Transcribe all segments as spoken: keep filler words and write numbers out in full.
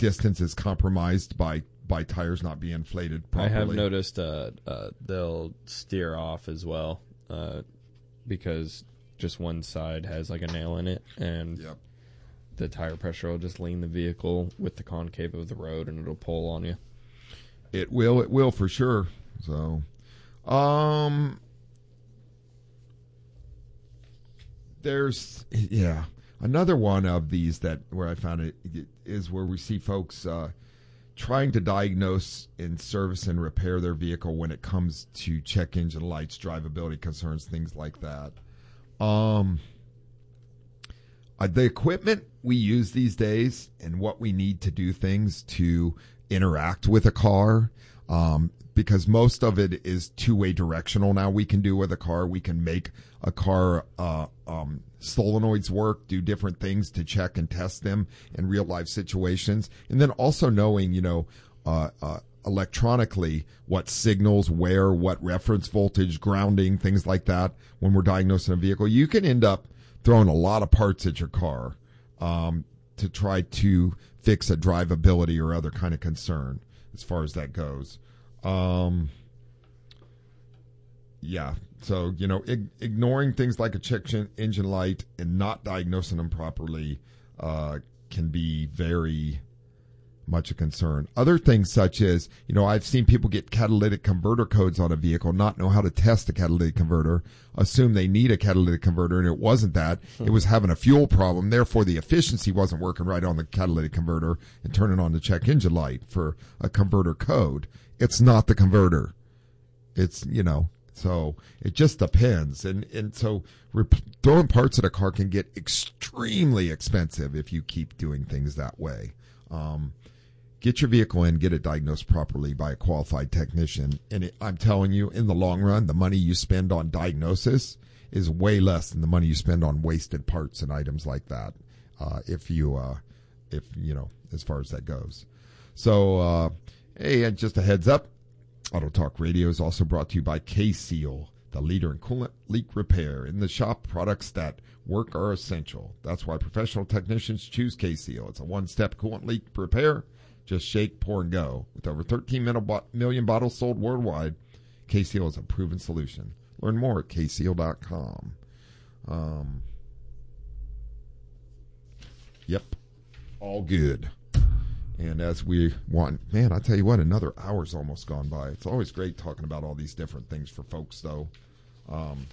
distance is compromised by, by tires not being inflated properly. I have noticed uh, uh, they'll steer off as well uh, because just one side has like a nail in it, and yep. the tire pressure will just lean the vehicle with the concave of the road, and it'll pull on you. It will, it will for sure. So, um, there's, yeah, another one of these that where I found it is where we see folks uh, trying to diagnose and service and repair their vehicle when it comes to check engine lights, drivability concerns, things like that. Um, uh, the equipment we use these days and what we need to do things to interact with a car, um, because most of it is two-way directional now we can do with a car. We can make a car uh, um, solenoids work, do different things to check and test them in real-life situations. And then also knowing, you know, uh, uh, electronically what signals, where, what reference voltage, grounding, things like that when we're diagnosing a vehicle. You can end up throwing a lot of parts at your car um, to try to fix a drivability or other kind of concern as far as that goes. Um, yeah, so, you know, ig- ignoring things like a check engine light and not diagnosing them properly uh, can be very much a concern. Other things such as, you know, I've seen people get catalytic converter codes on a vehicle, not know how to test a catalytic converter, assume they need a catalytic converter, and it wasn't that. It was having a fuel problem. Therefore, the efficiency wasn't working right on the catalytic converter and turning on the check engine light for a converter code. It's not the converter. It's, you know, so it just depends. And, and so rep- throwing parts at a car can get extremely expensive if you keep doing things that way. Um, Get your vehicle in, get it diagnosed properly by a qualified technician. And it, I'm telling you, in the long run, the money you spend on diagnosis is way less than the money you spend on wasted parts and items like that. Uh, if you, uh, if, you know, as far as that goes. So, uh, hey, and just a heads up, Auto Talk Radio is also brought to you by K-Seal, the leader in coolant leak repair. In the shop, products that work are essential. That's why professional technicians choose K-Seal. It's a one-step coolant leak repair. Just shake, pour, and go. With over thirteen million bottles sold worldwide, K-Seal is a proven solution. Learn more at K seal dot com. Um, yep. All good. And as we want, man, I tell you what, another hour's almost gone by. It's always great talking about all these different things for folks, though. Um,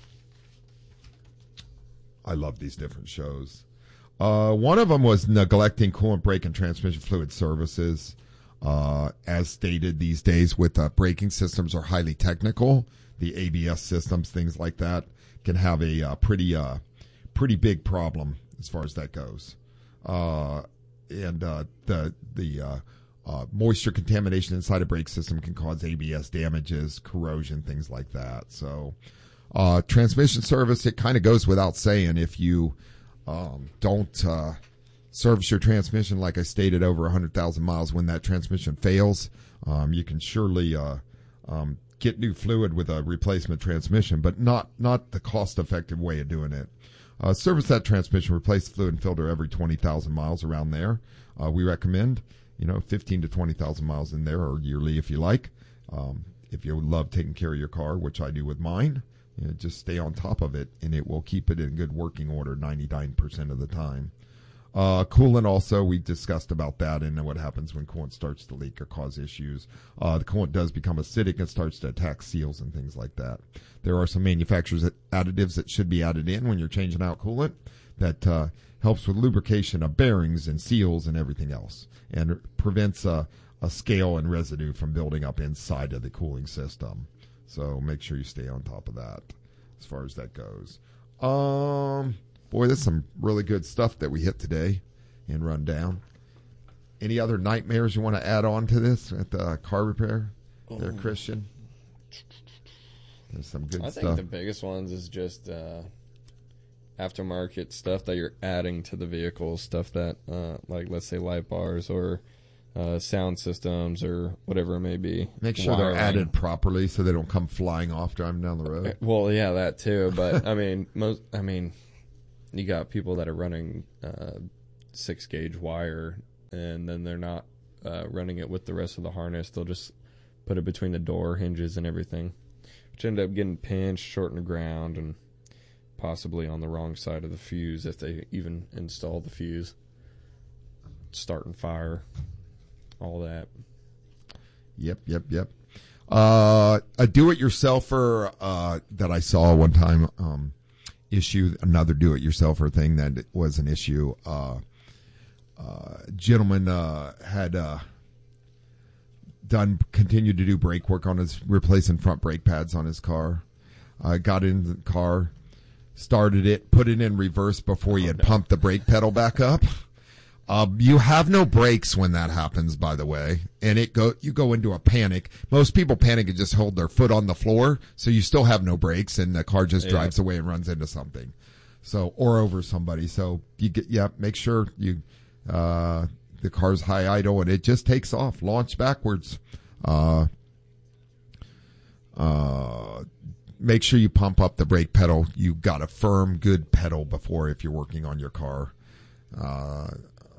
I love these different shows. Uh, one of them was neglecting coolant, brake, and transmission fluid services. Uh, as stated these days with uh, braking systems are highly technical. The A B S systems, things like that, can have a uh, pretty uh, pretty big problem as far as that goes. Uh, and uh, the the uh, uh, moisture contamination inside a brake system can cause A B S damages, corrosion, things like that. So uh, transmission service, it kind of goes without saying if you Um, don't uh, service your transmission, like I stated, over one hundred thousand miles. When that transmission fails, um, you can surely uh, um, get new fluid with a replacement transmission, but not, not the cost-effective way of doing it. Uh, service that transmission, replace the fluid and filter every twenty thousand miles around there. Uh, we recommend, you know, fifteen to twenty thousand miles in there, or yearly if you like. Um, if you love taking care of your car, which I do with mine, you know, just stay on top of it, and it will keep it in good working order ninety-nine percent of the time. Uh, coolant also, we discussed about that and what happens when coolant starts to leak or cause issues. Uh, the coolant does become acidic and starts to attack seals and things like that. There are some manufacturers additives that should be added in when you're changing out coolant that uh, helps with lubrication of bearings and seals and everything else, and prevents uh, a scale and residue from building up inside of the cooling system. So make sure you stay on top of that as far as that goes. Um, boy, there's some really good stuff that we hit today and run down. Any other nightmares you want to add on to this at the car repair there, Christian? There's some good I stuff. think the biggest ones is just uh, aftermarket stuff that you're adding to the vehicle, stuff that, uh, like, let's say light bars or Uh, sound systems or whatever it may be. Make sure wiring. they're added properly so they don't come flying off driving down the road. Well, yeah, that too. But I mean, most. I mean, you got people that are running uh, six gauge wire, and then they're not uh, running it with the rest of the harness. They'll just put it between the door hinges and everything, which end up getting pinched, short in the ground, and possibly on the wrong side of the fuse if they even install the fuse. Starting fire, all that. Yep, yep, yep. Uh, a do-it-yourselfer uh, that I saw one time um, issue, another do-it-yourselfer thing that was an issue. Uh, uh, gentleman uh, had uh, done, continued to do brake work on his, replacing front brake pads on his car. Uh, got in the car, started it, put it in reverse before he had pumped the brake pedal back up. Uh, you have no brakes when that happens, by the way, and it go you go into a panic. Most people panic and just hold their foot on the floor, so you still have no brakes, and the car just Yeah. drives away and runs into something, so or over somebody. So you get yeah, make sure you uh, the car's high idle and it just takes off, launch backwards. Uh, uh, make sure you pump up the brake pedal. You got a firm, good pedal before if you're working on your car. Uh,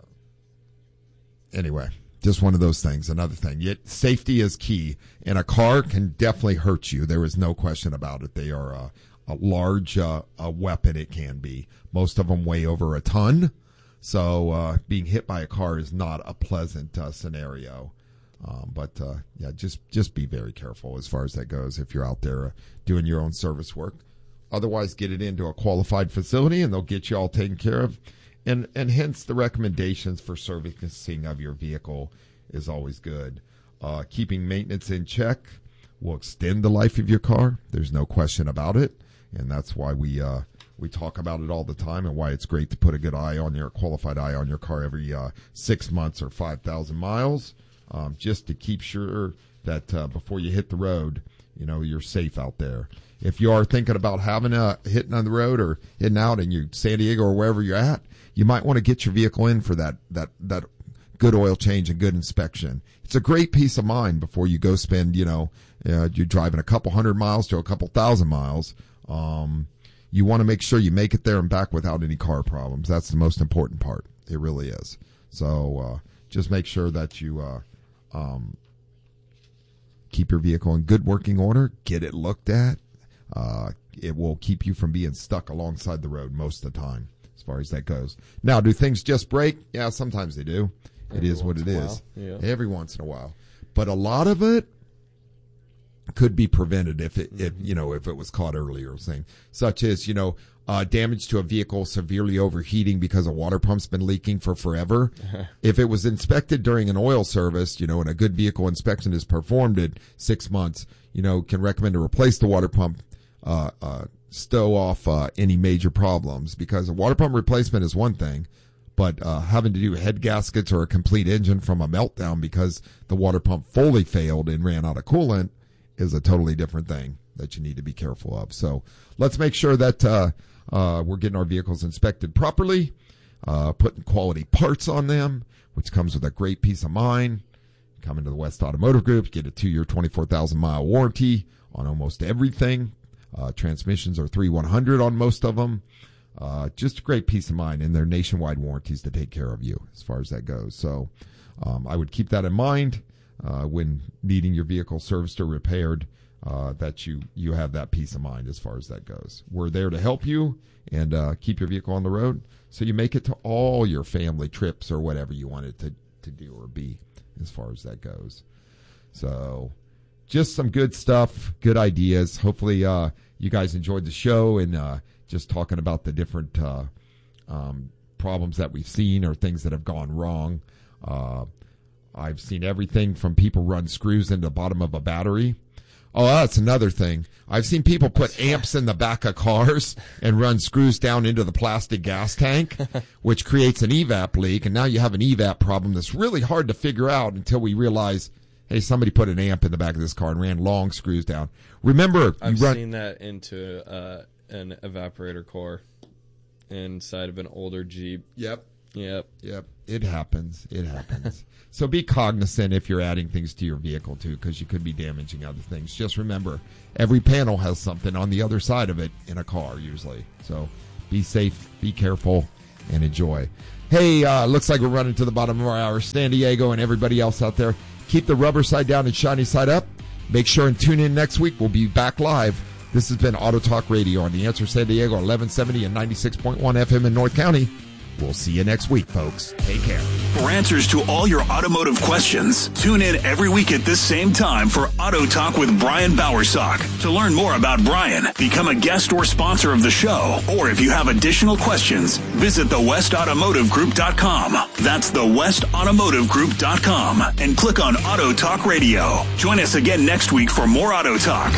Anyway, just one of those things. Another thing, yet safety is key, and a car can definitely hurt you. There is no question about it. They are a, a large uh, a weapon. It can be. Most of them weigh over a ton, so uh, being hit by a car is not a pleasant uh, scenario. Um, but uh, yeah, just just be very careful as far as that goes. If you're out there uh, doing your own service work, otherwise get it into a qualified facility, and they'll get you all taken care of. And and hence the recommendations for servicing of your vehicle is always good. Uh, keeping maintenance in check will extend the life of your car. There's no question about it, and that's why we uh, we talk about it all the time, and why it's great to put a good eye on your qualified eye on your car every uh, six months or five thousand miles, um, just to keep sure that uh, before you hit the road, you know you're safe out there. If you are thinking about having a hitting on the road or hitting out in you San Diego or wherever you're at, you might want to get your vehicle in for that, that, that good oil change and good inspection. It's a great peace of mind before you go spend, you know, uh, you're driving a couple hundred miles to a couple thousand miles. Um, you want to make sure you make it there and back without any car problems. That's the most important part. It really is. So, uh, just make sure that you, uh, um, keep your vehicle in good working order, get it looked at. Uh, it will keep you from being stuck alongside the road most of the time. As far as that goes. Now, do things just break? Yeah, sometimes they do. It Every is what once it in a is. while. Yeah. Every once in a while. But a lot of it could be prevented if it, if, you know, if it was caught earlier, saying, such as, you know, uh, damage to a vehicle severely overheating because a water pump's been leaking for forever. If it was inspected during an oil service, you know, and a good vehicle inspection is performed in six months, you know, can recommend to replace the water pump, uh, uh, stow off uh, any major problems, because a water pump replacement is one thing, but uh, having to do head gaskets or a complete engine from a meltdown because the water pump fully failed and ran out of coolant is a totally different thing that you need to be careful of. So let's make sure that uh, uh, we're getting our vehicles inspected properly, uh, putting quality parts on them, which comes with a great peace of mind. Come into the West Automotive Group, get a two-year, twenty-four thousand mile warranty on almost everything. Uh, transmissions are three one hundred on most of them. Uh, just a great peace of mind, and they're nationwide warranties to take care of you as far as that goes. So um, I would keep that in mind uh, when needing your vehicle serviced or repaired, uh, that you, you have that peace of mind as far as that goes. We're there to help you and uh, keep your vehicle on the road so you make it to all your family trips or whatever you want it to, to do or be as far as that goes. So just some good stuff, good ideas. Hopefully, uh, you guys enjoyed the show and uh, just talking about the different uh, um, problems that we've seen or things that have gone wrong. Uh, I've seen everything from people run screws into the bottom of a battery. Oh, that's another thing. I've seen people put amps in the back of cars and run screws down into the plastic gas tank, which creates an E VAP leak. And now you have an E VAP problem that's really hard to figure out until we realize, hey, somebody put an amp in the back of this car and ran long screws down. Remember, I've you run, seen that into uh, an evaporator core inside of an older Jeep. Yep. Yep. Yep. It happens. It happens. So be cognizant if you're adding things to your vehicle, too, because you could be damaging other things. Just remember, every panel has something on the other side of it in a car, usually. So be safe, be careful, and enjoy. Hey, uh, looks like we're running to the bottom of our hour. San Diego and everybody else out there, keep the rubber side down and shiny side up. Make sure and tune in next week. We'll be back live. This has been Auto Talk Radio on The Answer San Diego, eleven seventy and ninety-six point one F M in North County. We'll see you next week, folks. Take care. For answers to all your automotive questions, tune in every week at this same time for Auto Talk with Brian Bowersock. To learn more about Brian, become a guest or sponsor of the show, or if you have additional questions, visit the west automotive group dot com. That's the west automotive group dot com and click on Auto Talk Radio. Join us again next week for more Auto Talk.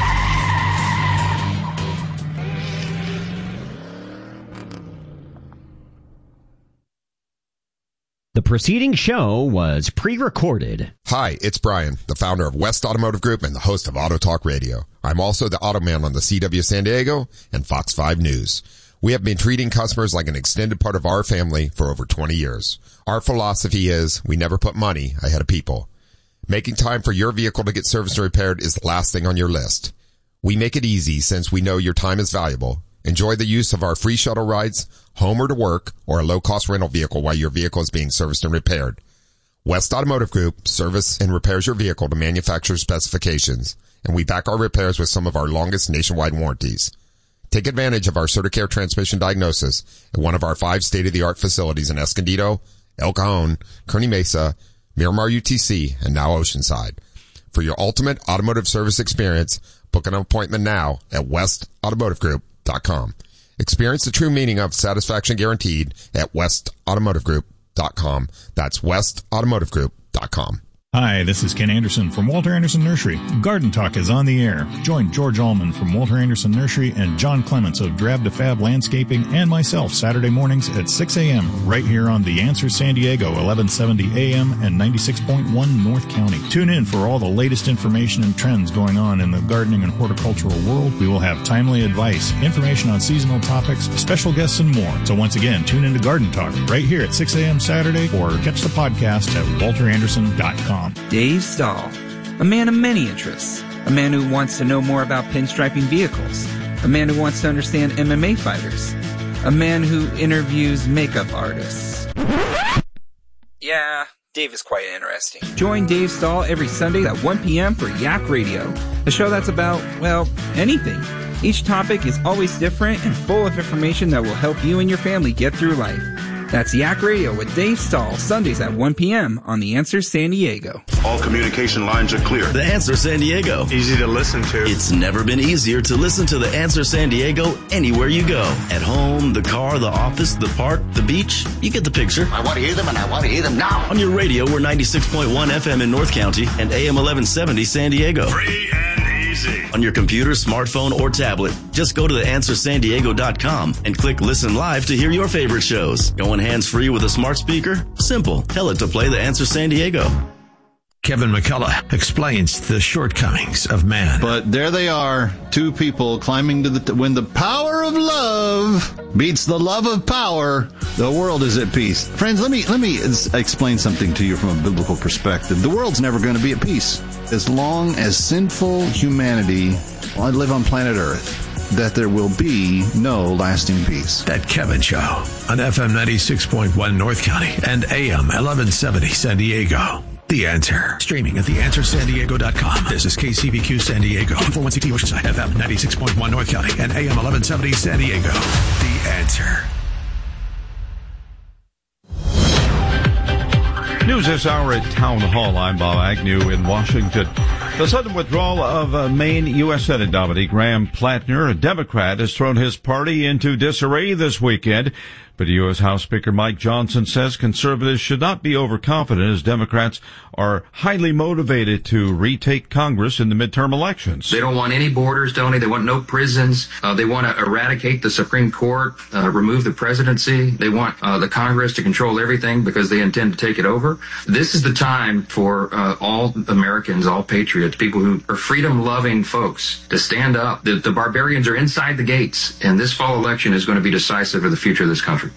The preceding show was pre-recorded. Hi, it's Brian, the founder of West Automotive Group and the host of Auto Talk Radio. I'm also the auto man on the C W San Diego and Fox five News. We have been treating customers like an extended part of our family for over twenty years. Our philosophy is we never put money ahead of people. Making time for your vehicle to get serviced and repaired is the last thing on your list. We make it easy since we know your time is valuable. Enjoy the use of our free shuttle rides, home or to work, or a low-cost rental vehicle while your vehicle is being serviced and repaired. West Automotive Group service and repairs your vehicle to manufacturer specifications, and we back our repairs with some of our longest nationwide warranties. Take advantage of our CertiCare transmission diagnosis at one of our five state-of-the-art facilities in Escondido, El Cajon, Kearney Mesa, Miramar U T C, and now Oceanside. For your ultimate automotive service experience, book an appointment now at west automotive group dot com. Experience the true meaning of satisfaction guaranteed at west automotive group dot com. That's west automotive group dot com. Hi, this is Ken Anderson from Walter Anderson Nursery. Garden Talk is on the air. Join George Allman from Walter Anderson Nursery and John Clements of Drab to Fab Landscaping and myself Saturday mornings at six a.m. right here on The Answer San Diego, eleven seventy A M and ninety-six point one North County. Tune in for all the latest information and trends going on in the gardening and horticultural world. We will have timely advice, information on seasonal topics, special guests, and more. So once again, tune in to Garden Talk right here at six a.m. Saturday or catch the podcast at walter anderson dot com. Dave Stahl, a man of many interests, a man who wants to know more about pinstriping vehicles, a man who wants to understand M M A fighters, a man who interviews makeup artists. Yeah, Dave is quite interesting. Join Dave Stahl every Sunday at one p.m. for Yak Radio, a show that's about, well, anything. Each topic is always different and full of information that will help you and your family get through life. That's Yak Radio with Dave Stahl, Sundays at one p.m. on The Answer San Diego. All communication lines are clear. The Answer San Diego. Easy to listen to. It's never been easier to listen to The Answer San Diego anywhere you go. At home, the car, the office, the park, the beach. You get the picture. I want to hear them, and I want to hear them now. On your radio, we're ninety-six point one F M in North County and A M eleven seventy San Diego. Free and easy. On your computer, smartphone, or tablet, just go to the answer san diego dot com and click Listen Live to hear your favorite shows. Going hands-free with a smart speaker? Simple. Tell it to play The Answer San Diego. Kevin McCullough explains the shortcomings of man. But there they are, two people climbing to the... T- when the power of love beats the love of power, the world is at peace. Friends, let me let me explain something to you from a biblical perspective. The world's never going to be at peace. As long as sinful humanity live on planet Earth, that there will be no lasting peace. That Kevin Show on F M ninety-six point one North County and A M eleven seventy San Diego. The Answer. Streaming at the answer san diego dot com. This is K C B Q San Diego. two forty-one C T Oceanside, F M ninety-six point one North County and A M eleven seventy San Diego. The Answer. News this hour at Town Hall. I'm Bob Agnew in Washington. The sudden withdrawal of uh, Maine U S Senate nominee Graham Plattner, a Democrat, has thrown his party into disarray this weekend. But U S House Speaker Mike Johnson says conservatives should not be overconfident as Democrats are highly motivated to retake Congress in the midterm elections. They don't want any borders, Tony. They want no prisons. Uh, they want to eradicate the Supreme Court, uh, remove the presidency. They want uh, the Congress to control everything because they intend to take it over. This is the time for uh, all Americans, all patriots, people who are freedom-loving folks to stand up. The, the barbarians are inside the gates, and this fall election is going to be decisive for the future of this country.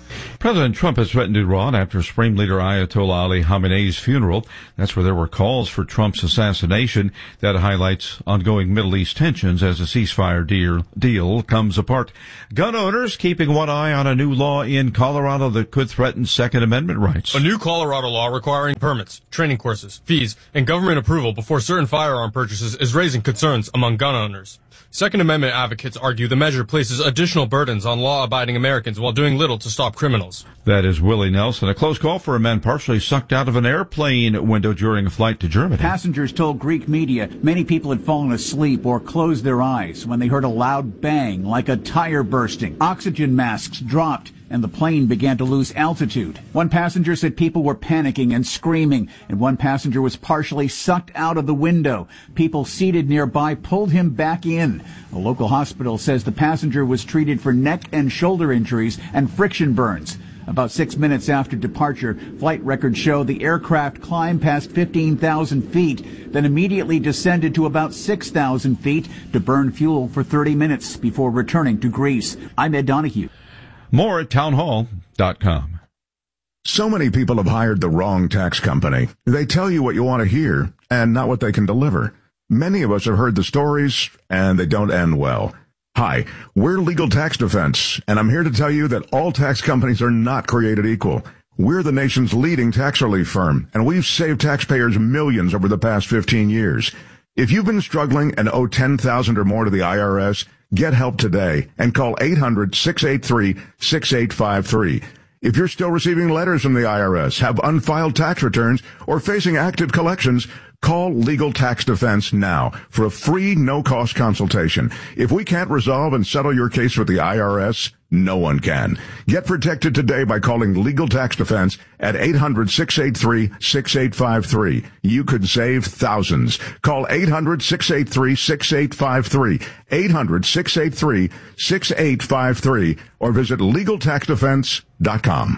President Trump has threatened Iran after Supreme Leader Ayatollah Ali Khamenei's funeral. That's where there were calls for Trump's assassination. That highlights ongoing Middle East tensions as a ceasefire deal, deal comes apart. Gun owners keeping one eye on a new law in Colorado that could threaten Second Amendment rights. A new Colorado law requiring permits, training courses, fees, and government approval before certain firearm purchases is raising concerns among gun owners. Second Amendment advocates argue the measure places additional burdens on law-abiding Americans while doing little to stop criminals. That is Willie Nelson. A close call for a man partially sucked out of an airplane window during a flight to Germany. Passengers told Greek media many people had fallen asleep or closed their eyes when they heard a loud bang like a tire bursting. Oxygen masks dropped and the plane began to lose altitude. One passenger said people were panicking and screaming, and one passenger was partially sucked out of the window. People seated nearby pulled him back in. A local hospital says the passenger was treated for neck and shoulder injuries and friction burns. About six minutes after departure, flight records show the aircraft climbed past fifteen thousand feet, then immediately descended to about six thousand feet to burn fuel for thirty minutes before returning to Greece. I'm Ed Donahue. More at townhall dot com. So many people have hired the wrong tax company. They tell you what you want to hear and not what they can deliver. Many of us have heard the stories, and they don't end well. Hi, we're Legal Tax Defense, and I'm here to tell you that all tax companies are not created equal. We're the nation's leading tax relief firm, and we've saved taxpayers millions over the past fifteen years. If you've been struggling and owe ten thousand dollars or more to the I R S, get help today and call eight hundred, six eight three, six eight five three. If you're still receiving letters from the I R S, have unfiled tax returns, or facing active collections, call Legal Tax Defense now for a free, no-cost consultation. If we can't resolve and settle your case with the I R S, no one can. Get protected today by calling Legal Tax Defense at eight hundred, six eight three, six eight five three. You could save thousands. Call eight hundred, six eight three, six eight five three, eight hundred, six eight three, six eight five three, or visit legal tax defense dot com.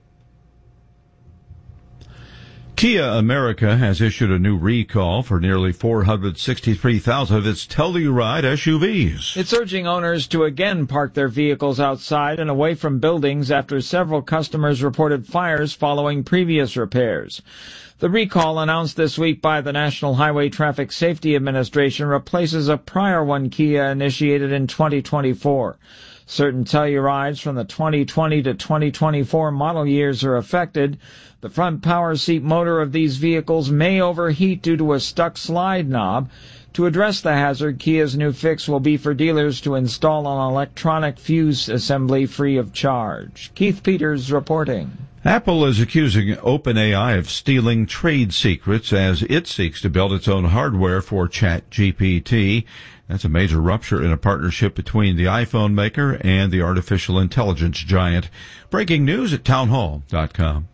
Kia America has issued a new recall for nearly four hundred sixty-three thousand of its Telluride S U Vs. It's urging owners to again park their vehicles outside and away from buildings after several customers reported fires following previous repairs. The recall announced this week by the National Highway Traffic Safety Administration replaces a prior one Kia initiated in twenty twenty-four. Certain Tellurides from the twenty twenty to twenty twenty-four model years are affected. The front power seat motor of these vehicles may overheat due to a stuck slide knob. To address the hazard, Kia's new fix will be for dealers to install an electronic fuse assembly free of charge. Keith Peters reporting. Apple is accusing OpenAI of stealing trade secrets as it seeks to build its own hardware for ChatGPT. That's a major rupture in a partnership between the iPhone maker and the artificial intelligence giant. Breaking news at townhall dot com.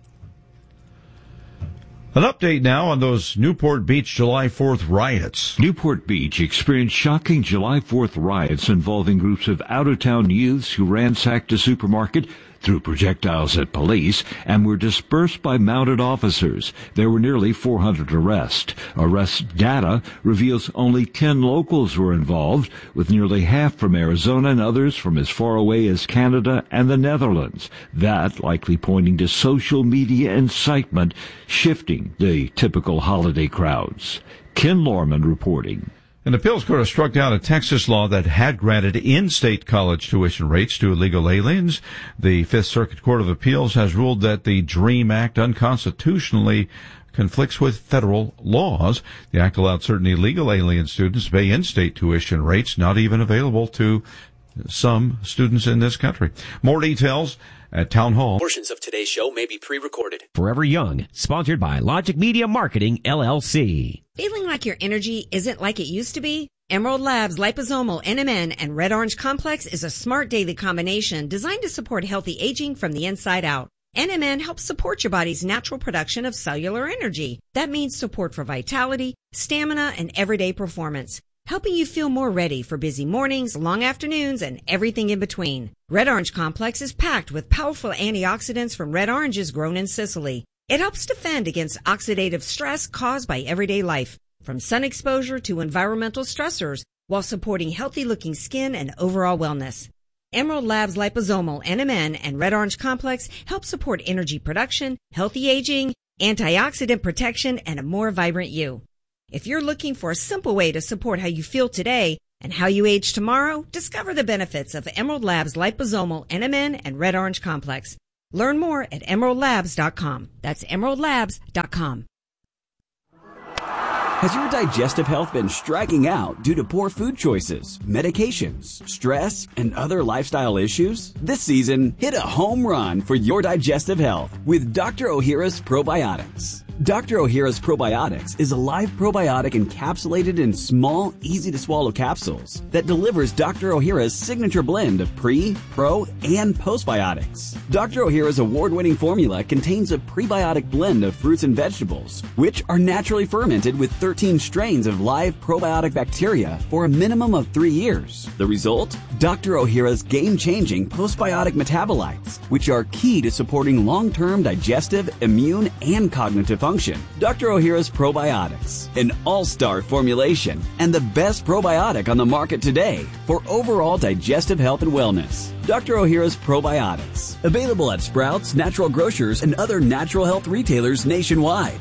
An update now on those Newport Beach July fourth riots. Newport Beach experienced shocking July fourth riots involving groups of out-of-town youths who ransacked a supermarket, threw projectiles at police, and were dispersed by mounted officers. There were nearly four hundred arrests. Arrest data reveals only ten locals were involved, with nearly half from Arizona and others from as far away as Canada and the Netherlands. That likely pointing to social media incitement, shifting the typical holiday crowds. Ken Lorman reporting. An appeals court has struck down a Texas law that had granted in-state college tuition rates to illegal aliens. The Fifth Circuit Court of Appeals has ruled that the DREAM Act unconstitutionally conflicts with federal laws. The act allowed certain illegal alien students to pay in-state tuition rates not even available to some students in this country. More details at Town Hall. Portions of today's show may be pre-recorded. Forever Young, sponsored by Logic Media Marketing, L L C. Feeling like your energy isn't like it used to be? Emerald Labs Liposomal N M N and Red Orange Complex is a smart daily combination designed to support healthy aging from the inside out. N M N helps support your body's natural production of cellular energy. That means support for vitality, stamina, and everyday performance, helping you feel more ready for busy mornings, long afternoons, and everything in between. Red Orange Complex is packed with powerful antioxidants from red oranges grown in Sicily. It helps defend against oxidative stress caused by everyday life, from sun exposure to environmental stressors, while supporting healthy-looking skin and overall wellness. Emerald Labs Liposomal N M N and Red Orange Complex help support energy production, healthy aging, antioxidant protection, and a more vibrant you. If you're looking for a simple way to support how you feel today and how you age tomorrow, discover the benefits of Emerald Labs Liposomal N M N and Red Orange Complex. Learn more at emerald labs dot com. That's emerald labs dot com. Has your digestive health been striking out due to poor food choices, medications, stress, and other lifestyle issues? This season, hit a home run for your digestive health with Doctor Ohhira's Probiotics. Doctor Ohhira's Probiotics is a live probiotic encapsulated in small, easy-to-swallow capsules that delivers Doctor Ohhira's signature blend of pre, pro, and postbiotics. Doctor Ohhira's award-winning formula contains a prebiotic blend of fruits and vegetables, which are naturally fermented with thirteen strains of live probiotic bacteria for a minimum of three years. The result? Doctor Ohhira's game-changing postbiotic metabolites, which are key to supporting long-term digestive, immune, and cognitive function. Doctor Ohhira's Probiotics, an all-star formulation and the best probiotic on the market today for overall digestive health and wellness. Doctor Ohhira's Probiotics, available at Sprouts, Natural Grocers, and other natural health retailers nationwide.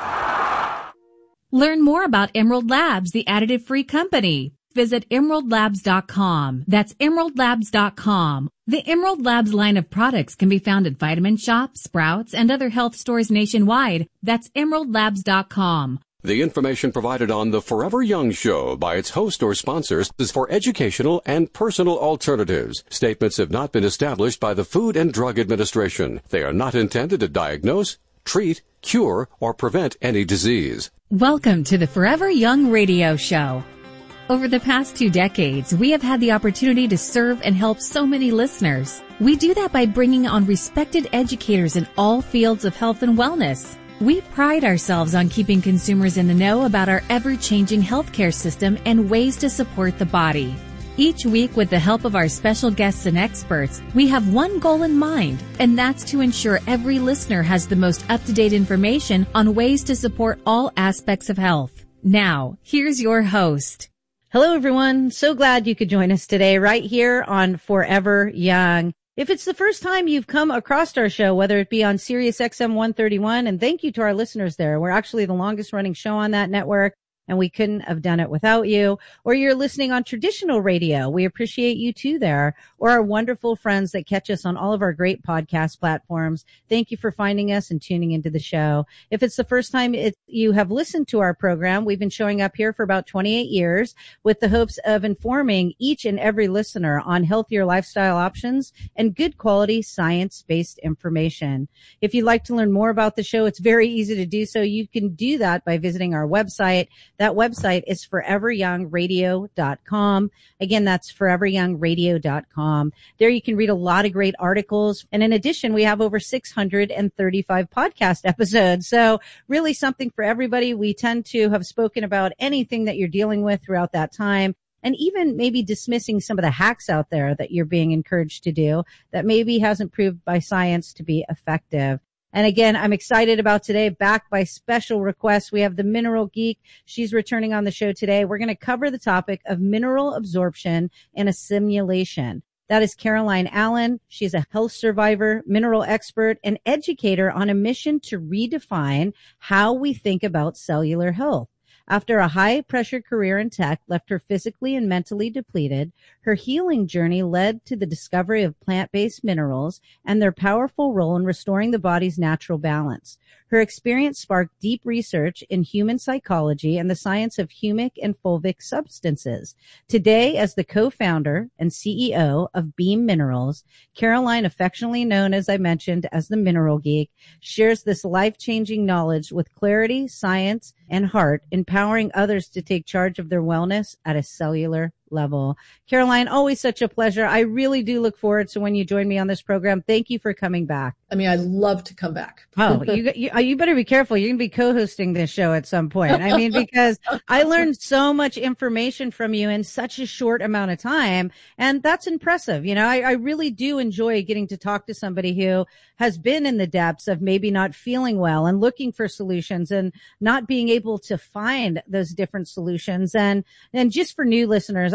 Learn more about Emerald Labs, the additive-free company. Visit emerald labs dot com. That's emerald labs dot com. The Emerald Labs line of products can be found at Vitamin Shoppe, Sprouts, and other health stores nationwide. That's emerald labs dot com. The information provided on the Forever Young Show by its host or sponsors is for educational and personal alternatives. Statements have not been established by the Food and Drug Administration. They are not intended to diagnose, treat, cure, or prevent any disease. Welcome to the Forever Young Radio Show. Over the past two decades, we have had the opportunity to serve and help so many listeners. We do that by bringing on respected educators in all fields of health and wellness. We pride ourselves on keeping consumers in the know about our ever-changing healthcare system and ways to support the body. Each week, with the help of our special guests and experts, we have one goal in mind, and that's to ensure every listener has the most up-to-date information on ways to support all aspects of health. Now, here's your host. Hello, everyone. So glad you could join us today right here on Forever Young. If it's the first time you've come across our show, whether it be on Sirius X M one thirty-one, and thank you to our listeners there. We're actually the longest running show on that network, and we couldn't have done it without you. Or you're listening on traditional radio. We appreciate you too there. Or our wonderful friends that catch us on all of our great podcast platforms. Thank you for finding us and tuning into the show. If it's the first time it, you have listened to our program, we've been showing up here for about twenty-eight years with the hopes of informing each and every listener on healthier lifestyle options and good quality science-based information. If you'd like to learn more about the show, it's very easy to do so. You can do that by visiting our website. That website is forever young radio dot com. Again, that's forever young radio dot com. There you can read a lot of great articles. And in addition, we have over six hundred thirty-five podcast episodes. So really something for everybody. We tend to have spoken about anything that you're dealing with throughout that time. And even maybe dismissing some of the hacks out there that you're being encouraged to do that maybe hasn't proved by science to be effective. And again, I'm excited about today, backed by special requests. We have the Mineral Geek. She's returning on the show today. We're going to cover the topic of mineral absorption and assimilation. That is Caroline Allen. She's a health survivor, mineral expert, and educator on a mission to redefine how we think about cellular health. After a high-pressure career in tech left her physically and mentally depleted, her healing journey led to the discovery of plant-based minerals and their powerful role in restoring the body's natural balance. Her experience sparked deep research in human psychology and the science of humic and fulvic substances. Today, as the co-founder and C E O of Beam Minerals, Caroline, affectionately known, as I mentioned, as the Mineral Geek, shares this life-changing knowledge with clarity, science, and heart, empowering others to take charge of their wellness at a cellular level. Caroline, always such a pleasure. I really do look forward to when you join me on this program. Thank you for coming back. I mean, I'd love to come back. Oh, you, you you better be careful. You're going to be co-hosting this show at some point. I mean, because I learned so much information from you in such a short amount of time, and that's impressive. You know, I, I really do enjoy getting to talk to somebody who has been in the depths of maybe not feeling well and looking for solutions and not being able to find those different solutions. And, and just for new listeners,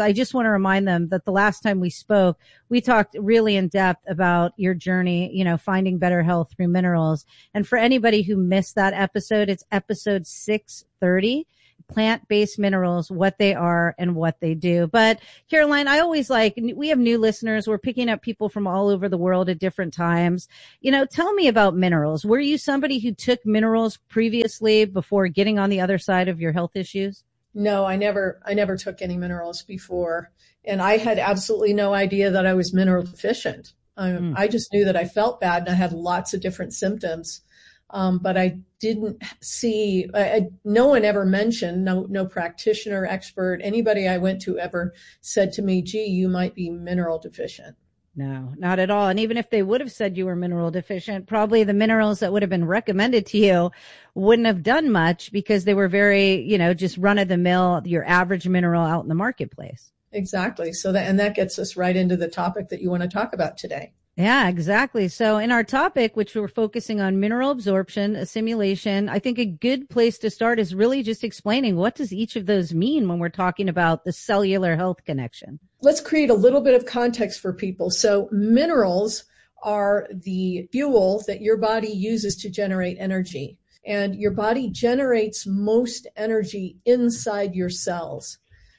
I just want to remind them that the last time we spoke, we talked really in depth about your journey, you know, finding better health through minerals. And for anybody who missed that episode, it's episode six thirty. Plant-based minerals, what they are and what they do. But Caroline, I always like, we have new listeners. We're picking up people from all over the world at different times. You know, tell me about minerals. Were you somebody who took minerals previously before getting on the other side of your health issues? No, I never, I never took any minerals before. And I had absolutely no idea that I was mineral deficient. Um, mm. I just knew that I felt bad and I had lots of different symptoms. Um, but I didn't see, I, I, no one ever mentioned, no, no practitioner, expert, anybody I went to ever said to me, gee, you might be mineral deficient. No, not at all. And even if they would have said you were mineral deficient, probably the minerals that would have been recommended to you wouldn't have done much because they were very, you know, just run of the mill, your average mineral out in the marketplace. Exactly. So that, and that gets us right into the topic that you want to talk about today. Yeah, exactly. So in our topic, which we're focusing on mineral absorption, assimilation, I think a good place to start is really just explaining what does each of those mean when we're talking about the cellular health connection. Let's create a little bit of context for people. So minerals are the fuel that your body uses to generate energy. And your body generates most energy inside your cells.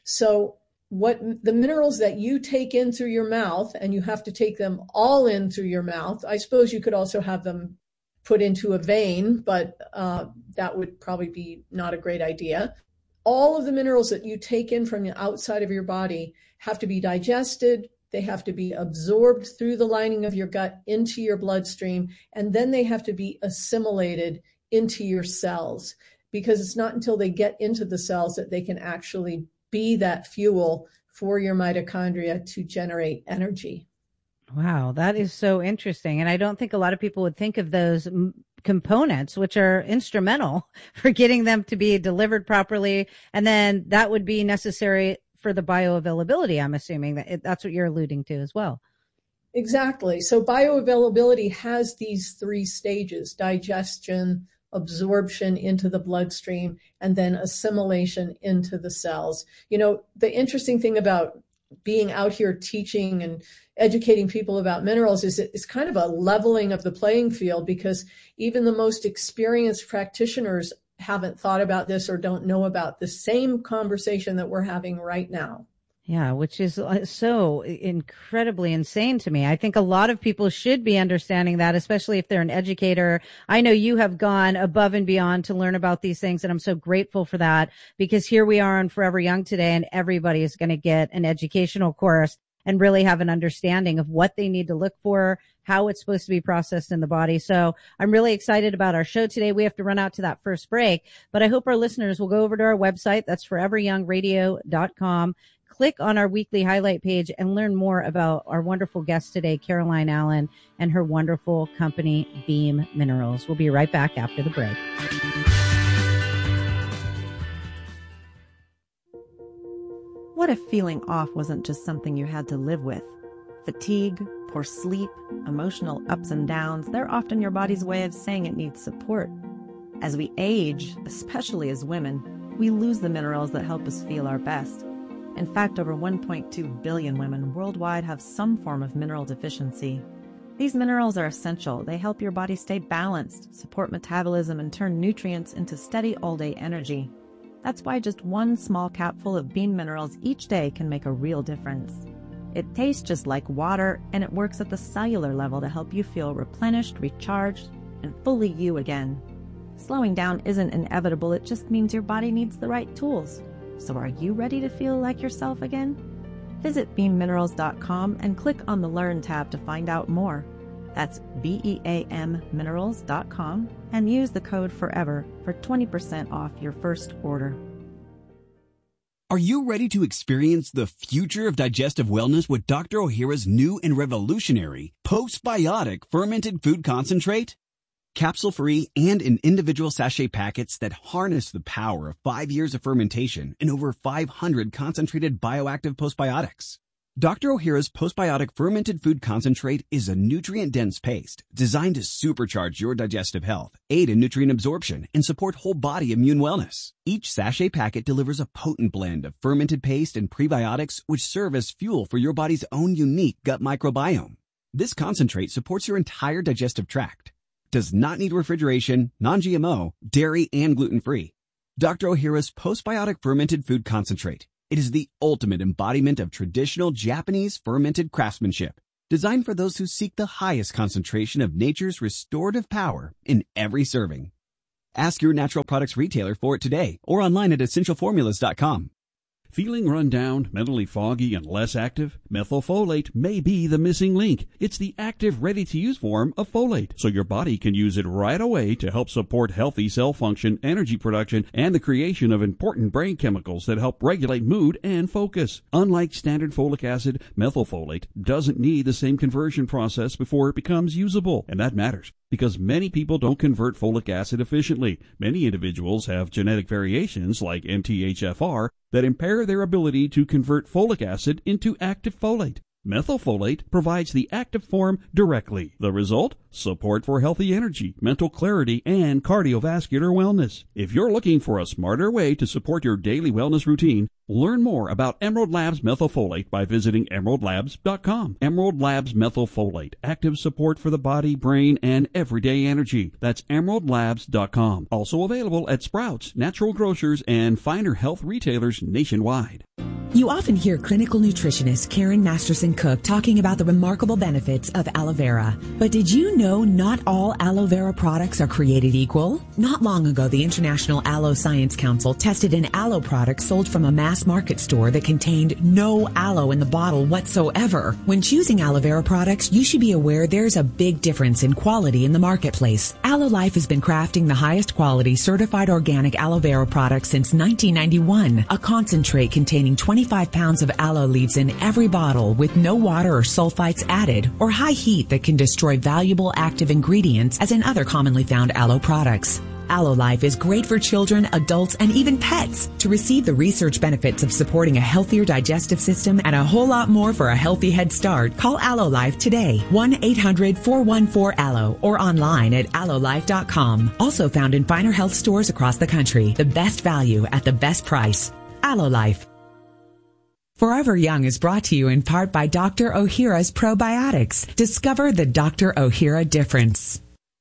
So what the minerals that you take in through your mouth, and you have to take them all in through your mouth. I suppose you could also have them put into a vein, but uh, that would probably be not a great idea. All of the minerals that you take in from the outside of your body have to be digested. They have to be absorbed through the lining of your gut into your bloodstream, and then they have to be assimilated into your cells, because it's not until they get into the cells that they can actually be that fuel for your mitochondria to generate energy. Wow, that is so interesting. And I don't think a lot of people would think of those m- components, which are instrumental for getting them to be delivered properly. And then that would be necessary for the bioavailability. I'm assuming that it, that's what you're alluding to as well. Exactly. So bioavailability has these three stages: digestion, absorption into the bloodstream, and then assimilation into the cells. You know, the interesting thing about being out here teaching and educating people about minerals is it's kind of a leveling of the playing field, because even the most experienced practitioners haven't thought about this or don't know about the same conversation that we're having right now. Yeah, which is so incredibly insane to me. I think a lot of people should be understanding that, especially if they're an educator. I know you have gone above and beyond to learn about these things, and I'm so grateful for that, because here we are on Forever Young today, and everybody is going to get an educational course and really have an understanding of what they need to look for, how it's supposed to be processed in the body. So I'm really excited about our show today. We have to run out to that first break, but I hope our listeners will go over to our website. That's forever young radio dot com. Click on our weekly highlight page and learn more about our wonderful guest today, Caroline Allen, and her wonderful company, Beam Minerals. We'll be right back after the break. What if feeling off wasn't just something you had to live with? Fatigue, poor sleep, emotional ups and downs, they're often your body's way of saying it needs support. As we age, especially as women, we lose the minerals that help us feel our best. In fact, over one point two billion women worldwide have some form of mineral deficiency. These minerals are essential. They help your body stay balanced, support metabolism, and turn nutrients into steady all-day energy. That's why just one small capful of Beam Minerals each day can make a real difference. It tastes just like water, and it works at the cellular level to help you feel replenished, recharged, and fully you again. Slowing down isn't inevitable. It just means your body needs the right tools. So are you ready to feel like yourself again? Visit beam minerals dot com and click on the Learn tab to find out more. That's B E A M minerals dot com and use the code FOREVER for twenty percent off your first order. Are you ready to experience the future of digestive wellness with Doctor Ohhira's new and revolutionary postbiotic fermented food concentrate? Capsule-free and in individual sachet packets that harness the power of five years of fermentation and over five hundred concentrated bioactive postbiotics. Doctor Ohhira's postbiotic fermented food concentrate is a nutrient-dense paste designed to supercharge your digestive health, aid in nutrient absorption, and support whole body immune wellness. Each sachet packet delivers a potent blend of fermented paste and prebiotics which serve as fuel for your body's own unique gut microbiome. This concentrate supports your entire digestive tract, does not need refrigeration, non-G M O, dairy, and gluten-free. Doctor Ohhira's postbiotic fermented food concentrate. It is the ultimate embodiment of traditional Japanese fermented craftsmanship, designed for those who seek the highest concentration of nature's restorative power in every serving. Ask your natural products retailer for it today or online at essential formulas dot com. Feeling run down, mentally foggy, and less active? Methylfolate may be the missing link. It's the active, ready-to-use form of folate, so your body can use it right away to help support healthy cell function, energy production, and the creation of important brain chemicals that help regulate mood and focus. Unlike standard folic acid, methylfolate doesn't need the same conversion process before it becomes usable, and that matters, because many people don't convert folic acid efficiently. Many individuals have genetic variations like M T H F R that impair their ability to convert folic acid into active folate. Methylfolate provides the active form directly. The result? Support for healthy energy, mental clarity, and cardiovascular wellness. If you're looking for a smarter way to support your daily wellness routine, learn more about Emerald Labs Methylfolate by visiting emerald labs dot com. Emerald Labs Methylfolate, active support for the body, brain, and everyday energy. That's emerald labs dot com. Also available at Sprouts, natural grocers, and finer health retailers nationwide. You often hear clinical nutritionist Karen Masterson Cook talking about the remarkable benefits of aloe vera. But did you know not all aloe vera products are created equal? Not long ago, the International Aloe Science Council tested an aloe product sold from a mass market store that contained no aloe in the bottle whatsoever. When choosing aloe vera products, you should be aware there's a big difference in quality in the marketplace. Aloe Life has been crafting the highest quality certified organic aloe vera products since nineteen ninety-one. A concentrate containing twenty-five pounds of aloe leaves in every bottle with no water or sulfites added or high heat that can destroy valuable active ingredients as in other commonly found aloe products. Aloe Life is great for children, adults, and even pets. To receive the research benefits of supporting a healthier digestive system and a whole lot more for a healthy head start, call Aloe Life today, one eight hundred four one four aloe, or online at aloe life dot com. Also found in finer health stores across the country. The best value at the best price. Aloe Life. Forever Young is brought to you in part by Doctor Ohhira's Probiotics. Discover the Doctor Ohhira difference.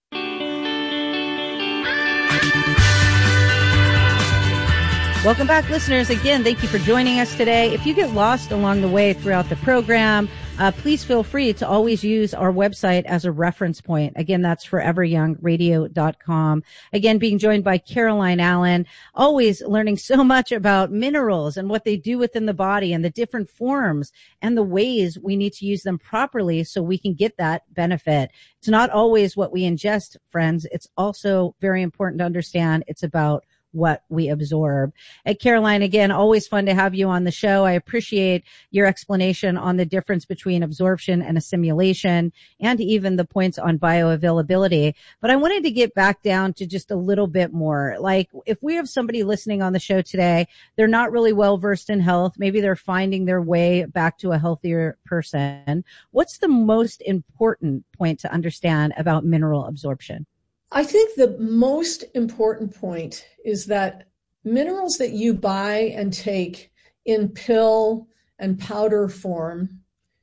Welcome back, listeners. Again, thank you for joining us today. If you get lost along the way throughout the program, uh, please feel free to always use our website as a reference point. Again, that's forever young radio dot com. Again, being joined by Caroline Allen, always learning so much about minerals and what they do within the body and the different forms and the ways we need to use them properly so we can get that benefit. It's not always what we ingest, friends. It's also very important to understand it's about what we absorb. At Caroline, again, always fun to have you on the show. I appreciate your explanation on the difference between absorption and assimilation and even the points on bioavailability. But I wanted to get back down to just a little bit more. Like if we have somebody listening on the show today, they're not really well versed in health. Maybe they're finding their way back to a healthier person. What's the most important point to understand about mineral absorption? I think the most important point is that minerals that you buy and take in pill and powder form,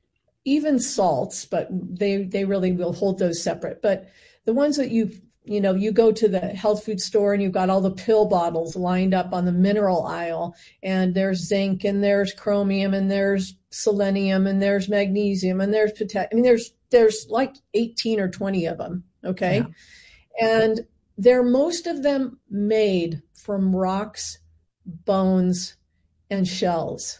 even salts, but they, they really will hold those separate. But the ones that you've, you know, you go to the health food store and you've got all the pill bottles lined up on the mineral aisle, and there's zinc and there's chromium and there's selenium and there's magnesium and there's potassium. I mean, there's, there's like eighteen or twenty of them. Okay. Yeah. And they're most of them made from rocks, bones, and shells.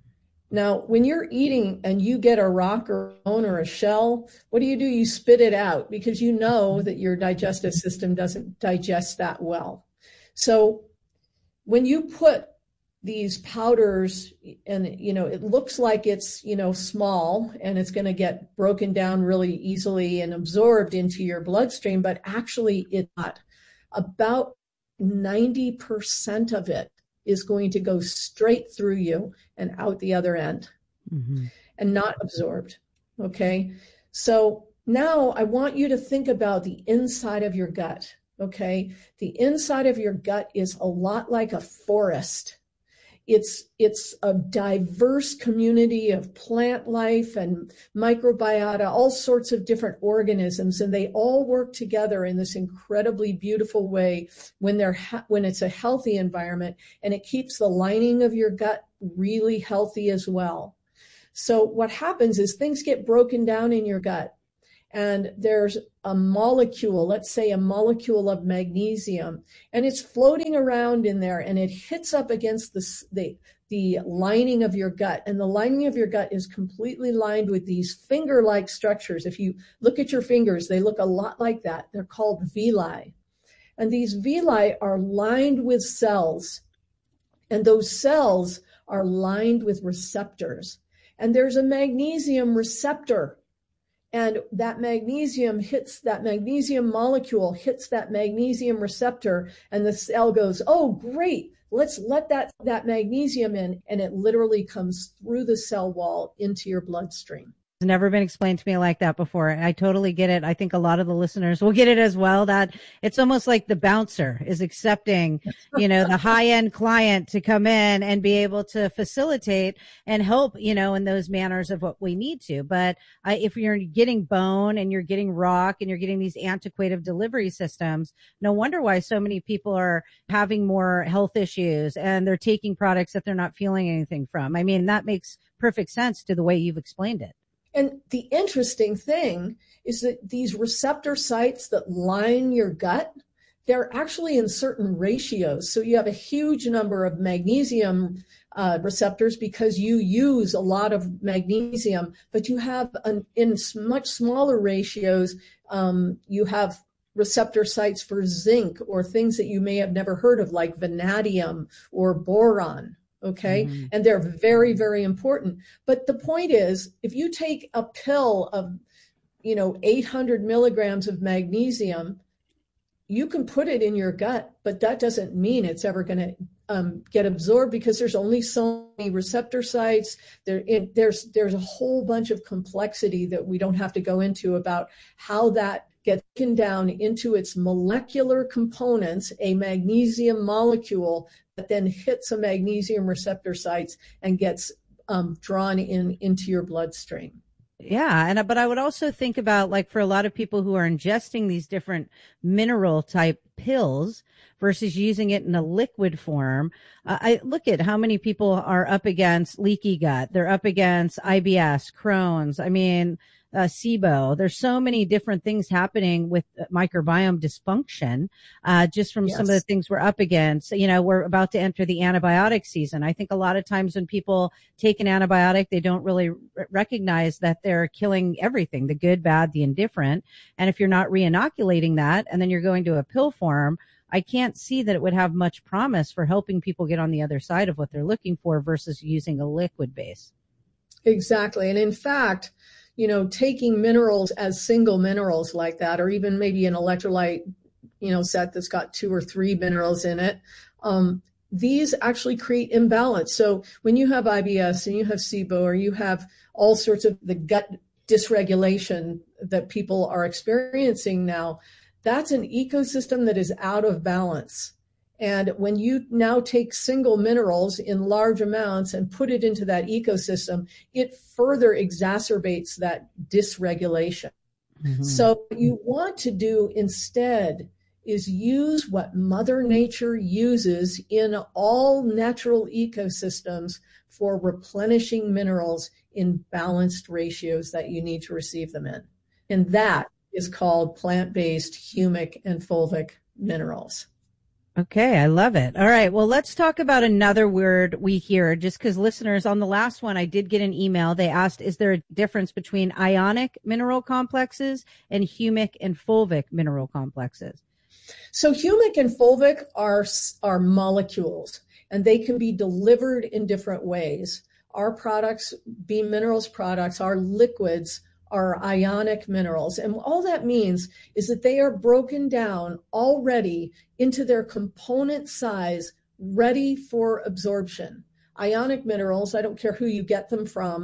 Now, when you're eating and you get a rock or a bone or a shell, what do you do? You spit it out because you know that your digestive system doesn't digest that well. So when you put these powders and, you know, it looks like it's, you know, small and it's going to get broken down really easily and absorbed into your bloodstream, but actually it's not. About ninety percent of it is going to go straight through you and out the other end. Mm-hmm. and not absorbed. Okay. So now I want you to think about the inside of your gut. Okay. The inside of your gut is a lot like a forest. It's, it's a diverse community of plant life and microbiota, all sorts of different organisms, and they all work together in this incredibly beautiful way when they're, ha- when it's a healthy environment, and it keeps the lining of your gut really healthy as well. So what happens is things get broken down in your gut, and there's a molecule, let's say a molecule of magnesium, and it's floating around in there, and it hits up against the, the, the lining of your gut. And the lining of your gut is completely lined with these finger-like structures. If you look at your fingers, they look a lot like that. They're called villi. And these villi are lined with cells, and those cells are lined with receptors. And there's a magnesium receptor. And that magnesium hits, that magnesium molecule hits that magnesium receptor, and the cell goes, oh, great, let's let that, that magnesium in, and it literally comes through the cell wall into your bloodstream. It's never been explained to me like that before. I totally get it. I think a lot of the listeners will get it as well, that it's almost like the bouncer is accepting, you know, the high end client to come in and be able to facilitate and help, you know, in those manners of what we need to. But I, if you're getting bone and you're getting rock and you're getting these antiquated delivery systems, no wonder why so many people are having more health issues and they're taking products that they're not feeling anything from. I mean, that makes perfect sense to the way you've explained it. And the interesting thing is that these receptor sites that line your gut, they're actually in certain ratios. So you have a huge number of magnesium uh, receptors because you use a lot of magnesium, but you have an, in much smaller ratios, um, you have receptor sites for zinc or things that you may have never heard of, like vanadium or boron. Okay. Mm-hmm. And they're very, very important. But the point is, if you take a pill of, you know, eight hundred milligrams of magnesium, you can put it in your gut, but that doesn't mean it's ever going to um, get absorbed because there's only so many receptor sites. There, it, there's, there's a whole bunch of complexity that we don't have to go into about how that gets broken down into its molecular components, a magnesium molecule that then hits a magnesium receptor sites and gets um, drawn in into your bloodstream. Yeah. And, but I would also think about, like, for a lot of people who are ingesting these different mineral type pills versus using it in a liquid form. Uh, I look at how many people are up against leaky gut. They're up against I B S, Crohn's. I mean, uh, S I B O. There's so many different things happening with microbiome dysfunction, uh, just from yes. some of the things we're up against. You know, we're about to enter the antibiotic season. I think a lot of times when people take an antibiotic, they don't really r- recognize that they're killing everything, the good, bad, the indifferent. And if you're not re-inoculating that and then you're going to a pill form, I can't see that it would have much promise for helping people get on the other side of what they're looking for versus using a liquid base. Exactly. And in fact, you know, taking minerals as single minerals like that, or even maybe an electrolyte, you know, set that's got two or three minerals in it, um, these actually create imbalance. So when you have I B S and you have S I B O, or you have all sorts of the gut dysregulation that people are experiencing now, that's an ecosystem that is out of balance. And when you now take single minerals in large amounts and put it into that ecosystem, it further exacerbates that dysregulation. Mm-hmm. So what you want to do instead is use what Mother Nature uses in all natural ecosystems for replenishing minerals in balanced ratios that you need to receive them in. And that is called plant-based humic and fulvic minerals. Okay, I love it. All right, well, let's talk about another word we hear, just because listeners, on the last one, I did get an email. They asked, is there a difference between ionic mineral complexes and humic and fulvic mineral complexes? So humic and fulvic are, are molecules, and they can be delivered in different ways. Our products, Beam Minerals products, our liquids are ionic minerals. And all that means is that they are broken down already into their component size, ready for absorption. Ionic minerals, I don't care who you get them from,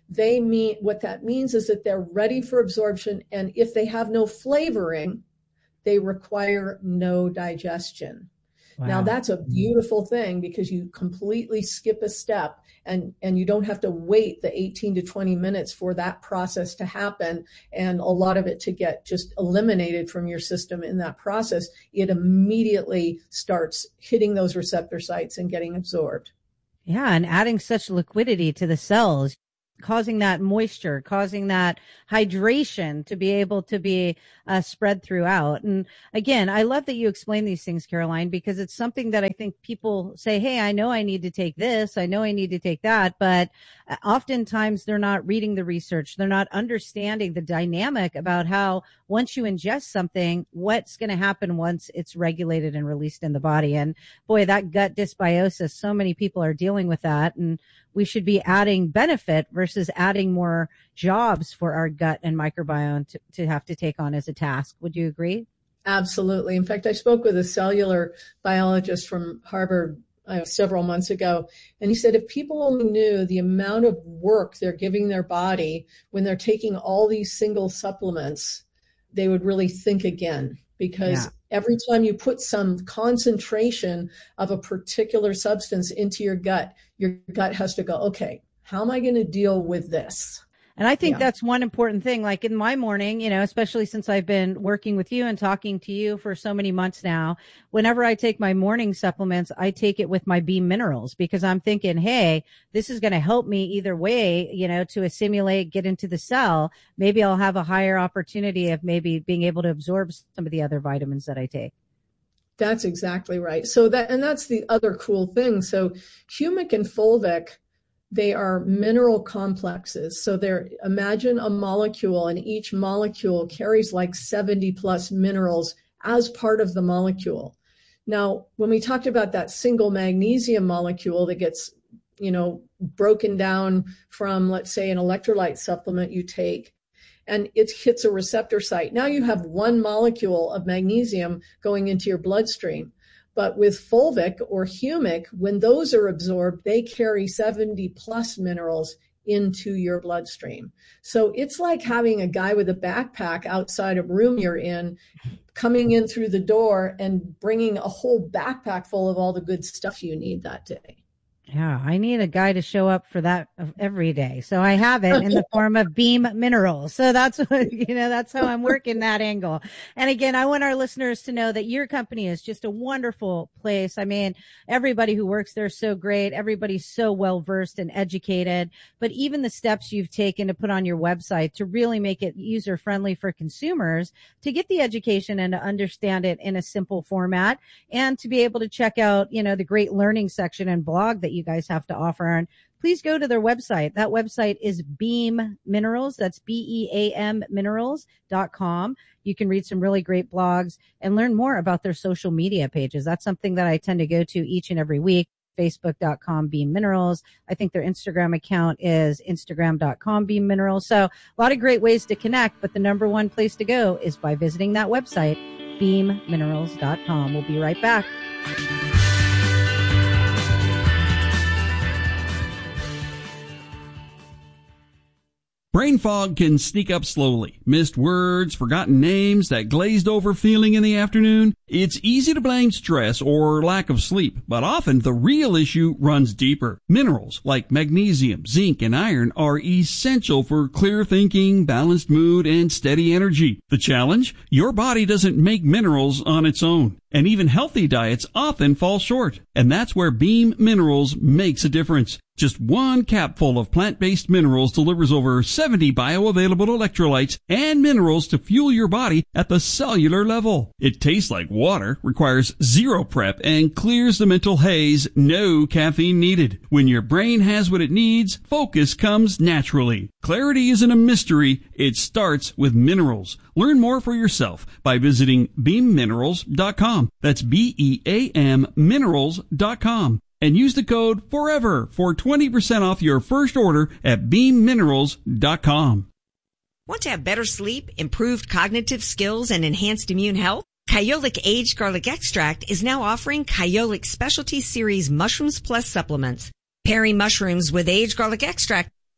they mean, what that means is that they're ready for absorption. And if they have no flavoring, they require no digestion. Wow. Now that's a beautiful thing because you completely skip a step and, and you don't have to wait the eighteen to twenty minutes for that process to happen and a lot of it to get just eliminated from your system in that process. It immediately starts hitting those receptor sites and getting absorbed. Yeah, and adding such liquidity to the cells, causing that moisture, causing that hydration to be able to be uh, spread throughout. And again, I love that you explain these things, Caroline, because it's something that I think people say, hey, I know I need to take this. I know I need to take that. But oftentimes they're not reading the research. They're not understanding the dynamic about how once you ingest something, what's going to happen once it's regulated and released in the body. And boy, that gut dysbiosis, so many people are dealing with that. And we should be adding benefit versus adding more jobs for our gut and microbiome to, to have to take on as a task. Would you agree? Absolutely. In fact, I spoke with a cellular biologist from Harvard uh, several months ago, and he said if people only knew the amount of work they're giving their body when they're taking all these single supplements, they would really think again. Because yeah. every time you put some concentration of a particular substance into your gut, your gut has to go, okay, how am I going to deal with this? And I think yeah. that's one important thing. Like in my morning, you know, especially since I've been working with you and talking to you for so many months now, whenever I take my morning supplements, I take it with my Beam Minerals because I'm thinking, hey, this is going to help me either way, you know, to assimilate, get into the cell. Maybe I'll have a higher opportunity of maybe being able to absorb some of the other vitamins that I take. That's exactly right. So that, and that's the other cool thing. So humic and fulvic, they are mineral complexes. So they're, imagine a molecule and each molecule carries like seventy plus minerals as part of the molecule. Now, when we talked about that single magnesium molecule that gets, you know, broken down from, let's say, an electrolyte supplement you take, and it hits a receptor site. Now you have one molecule of magnesium going into your bloodstream. But with fulvic or humic, when those are absorbed, they carry seventy plus minerals into your bloodstream. So it's like having a guy with a backpack outside a room you're in, coming in through the door and bringing a whole backpack full of all the good stuff you need that day. Yeah, I need a guy to show up for that every day. So I have it in the form of Beam Minerals. So that's what, you know, that's how I'm working that angle. And again, I want our listeners to know that your company is just a wonderful place. I mean, everybody who works there is so great. Everybody's so well versed and educated, but even the steps you've taken to put on your website to really make it user friendly for consumers to get the education and to understand it in a simple format and to be able to check out, you know, the great learning section and blog that you you guys have to offer. And please go to their website. That website is Beam Minerals. That's B E A M minerals dot com. You can read some really great blogs and learn more about their social media pages. That's something that I tend to go to each and every week. Facebook dot com Beam Minerals. I think their Instagram account is Instagram dot com Beam Minerals. So a lot of great ways to connect, but the number one place to go is by visiting that website, Beam Minerals dot com. We'll be right back. Brain fog can sneak up slowly. Missed words, forgotten names, that glazed over feeling in the afternoon. It's easy to blame stress or lack of sleep, but often the real issue runs deeper. Minerals like magnesium, zinc, and iron are essential for clear thinking, balanced mood, and steady energy. The challenge? Your body doesn't make minerals on its own. And even healthy diets often fall short. And that's where Beam Minerals makes a difference. Just one capful of plant-based minerals delivers over seventy bioavailable electrolytes and minerals to fuel your body at the cellular level. It tastes like water, requires zero prep, and clears the mental haze. No caffeine needed. When your brain has what it needs, focus comes naturally. Clarity isn't a mystery. It starts with minerals. Learn more for yourself by visiting beam minerals dot com. That's B E A M minerals dot com. And use the code FOREVER for twenty percent off your first order at beam minerals dot com. Want to have better sleep, improved cognitive skills, and enhanced immune health? Kyolic Aged Garlic Extract is now offering Kyolic Specialty Series Mushrooms Plus supplements. Pairing mushrooms with aged garlic extract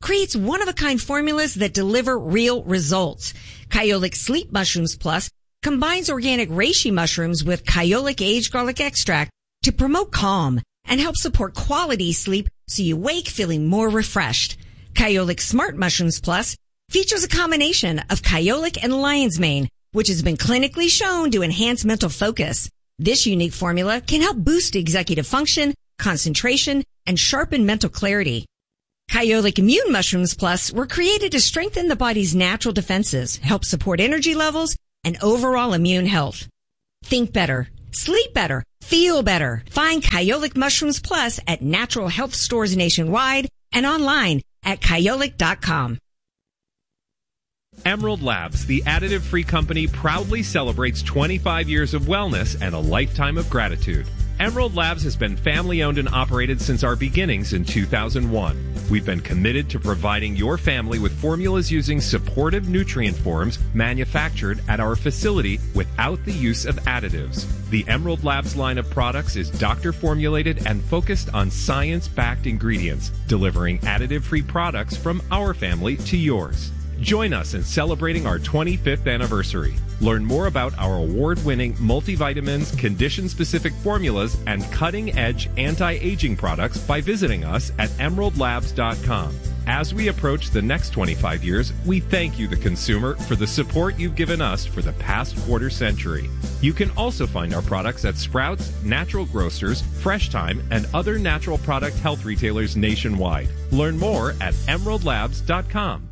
creates one-of-a-kind formulas that deliver real results. Kyolic Sleep Mushrooms Plus combines organic reishi mushrooms with Kyolic aged garlic extract to promote calm and help support quality sleep so you wake feeling more refreshed. Kyolic Smart Mushrooms Plus features a combination of Kyolic and lion's mane, which has been clinically shown to enhance mental focus. This unique formula can help boost executive function, concentration, and sharpen mental clarity. Kyolic Immune Mushrooms Plus were created to strengthen the body's natural defenses, help support energy levels, and overall immune health. Think better, sleep better, feel better. Find Kyolic Mushrooms Plus at natural health stores nationwide and online at kyolic dot com. Emerald Labs, the additive-free company, proudly celebrates twenty-five years of wellness and a lifetime of gratitude. Emerald Labs has been family-owned and operated since our beginnings in two thousand one. We've been committed to providing your family with formulas using supportive nutrient forms manufactured at our facility without the use of additives. The Emerald Labs line of products is doctor-formulated and focused on science-backed ingredients, delivering additive-free products from our family to yours. Join us in celebrating our twenty-fifth anniversary. Learn more about our award-winning multivitamins, condition-specific formulas, and cutting-edge anti-aging products by visiting us at emerald labs dot com. As we approach the next twenty-five years, we thank you, the consumer, for the support you've given us for the past quarter century. You can also find our products at Sprouts, Natural Grocers, Fresh Time, and other natural product health retailers nationwide. Learn more at emerald labs dot com.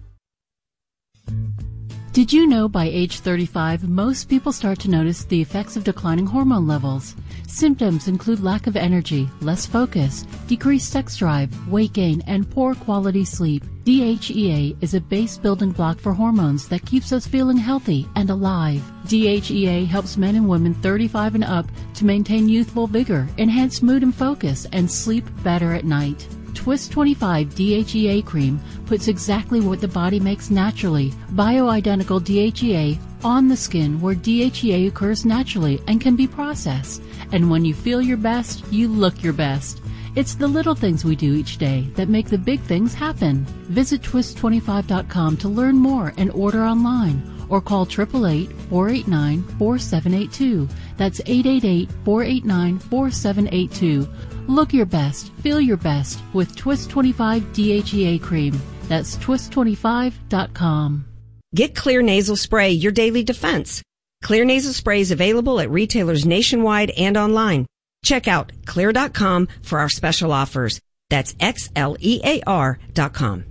Did you know by age thirty-five, most people start to notice the effects of declining hormone levels? Symptoms include lack of energy, less focus, decreased sex drive, weight gain, and poor quality sleep. D H E A is a base building block for hormones that keeps us feeling healthy and alive. D H E A helps men and women thirty-five and up to maintain youthful vigor, enhance mood and focus, and sleep better at night. Twist twenty-five D H E A cream puts exactly what the body makes naturally, bioidentical D H E A, on the skin where D H E A occurs naturally and can be processed. And when you feel your best, you look your best. It's the little things we do each day that make the big things happen. Visit twist twenty-five dot com to learn more and order online, or call eight eight eight, four eight nine, four seven eight two. That's eight eight eight, four eight nine, four seven eight two. Look your best, feel your best with Twist twenty-five D H E A cream. That's twist twenty-five dot com. Get Clear Nasal Spray, your daily defense. Clear Nasal Spray is available at retailers nationwide and online. Check out clear dot com for our special offers. That's X L E A R dot com.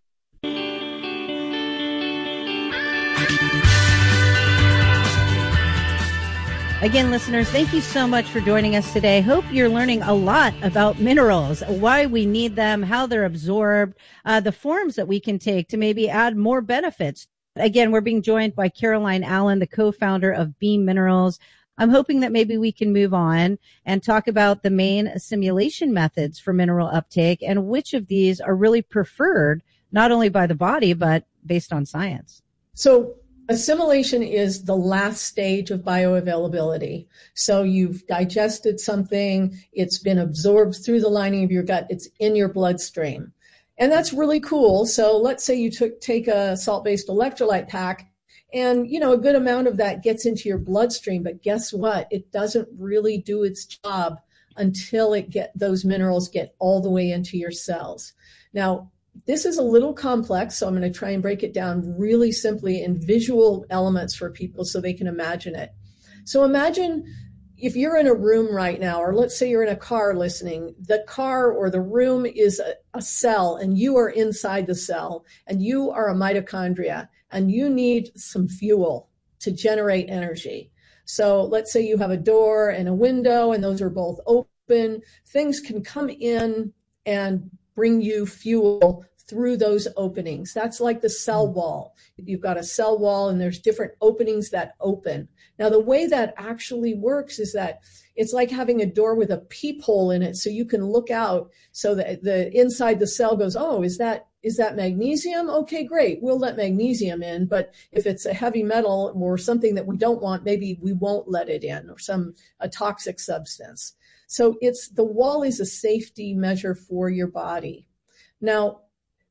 Again, listeners, thank you so much for joining us today. Hope you're learning a lot about minerals, why we need them, how they're absorbed, uh, the forms that we can take to maybe add more benefits. Again, we're being joined by Caroline Allen, the co-founder of Beam Minerals. I'm hoping that maybe we can move on and talk about the main assimilation methods for mineral uptake and which of these are really preferred, not only by the body, but based on science. So assimilation is the last stage of bioavailability. So you've digested something, it's been absorbed through the lining of your gut, it's in your bloodstream. And that's really cool. So let's say you took take a salt-based electrolyte pack and, you know, a good amount of that gets into your bloodstream, but guess what? It doesn't really do its job until it get those minerals get all the way into your cells. Now, this is a little complex, so I'm going to try and break it down really simply in visual elements for people so they can imagine it. So imagine if you're in a room right now, or let's say you're in a car listening, the car or the room is a, a cell and you are inside the cell and you are a mitochondria and you need some fuel to generate energy. So let's say you have a door and a window and those are both open. Things can come in and bring you fuel through those openings. That's like the cell wall. You've got a cell wall and there's different openings that open. Now, the way that actually works is that it's like having a door with a peephole in it so you can look out so that the inside the cell goes, oh, is that is that magnesium? Okay, great. We'll let magnesium in. But if it's a heavy metal or something that we don't want, maybe we won't let it in, or some a toxic substance. So it's the wall is a safety measure for your body. Now,